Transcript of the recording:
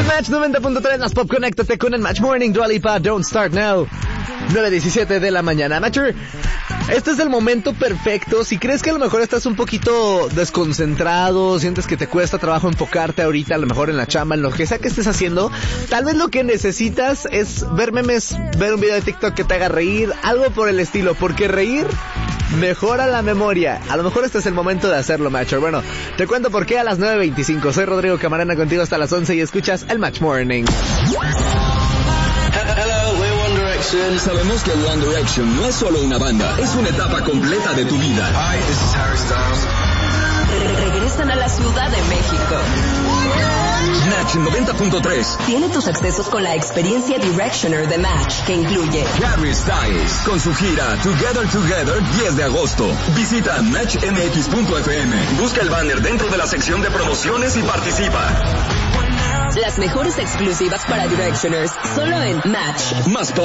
Match 90.3, las Pop, conéctate con el Match Morning. Dua Lipa, Don't Start Now. 9:17 de la mañana. Matcher, este es el momento perfecto. Si crees que a lo mejor estás un poquito desconcentrado, sientes que te cuesta trabajo enfocarte ahorita, a lo mejor en la chamba, en lo que sea que estés haciendo, tal vez lo que necesitas es ver memes, ver un video de TikTok que te haga reír, algo por el estilo, porque reír mejora la memoria. A lo mejor este es el momento de hacerlo, Matcher. Bueno, te cuento por qué a las 9:25. Soy Rodrigo Camarena contigo hasta las 11 y escuchas el Match Morning. Sabemos que One Direction no es solo una banda, es una etapa completa de tu vida. Hi, this is Harry Styles. Regresan a la Ciudad de México. Match 90.3 Tiene tus accesos con la experiencia Directioner de Match, que incluye Harry Styles con su gira Together 10 de agosto. Visita matchmx.fm. Busca el banner dentro de la sección de promociones y participa. las mejores exclusivas para Directioners, solo en Match. Más pop,